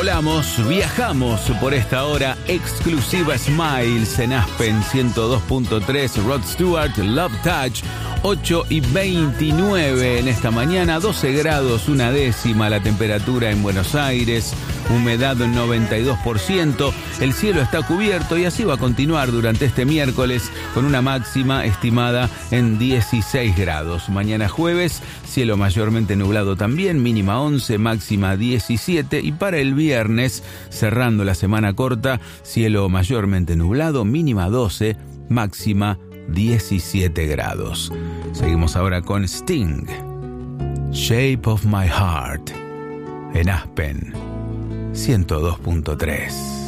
volamos, viajamos por esta hora exclusiva. Smiles en Aspen 102.3, Rod Stewart, Love Touch. 8:29 en esta mañana, 12 grados, 1/10 la temperatura en Buenos Aires, humedad 92%, el cielo está cubierto y así va a continuar durante este miércoles con una máxima estimada en 16 grados. Mañana jueves, cielo mayormente nublado también, mínima 11, máxima 17, y para el viernes, cerrando la semana corta, cielo mayormente nublado, mínima 12, máxima 17 grados. Seguimos ahora con Sting, Shape of My Heart, en Aspen 102.3.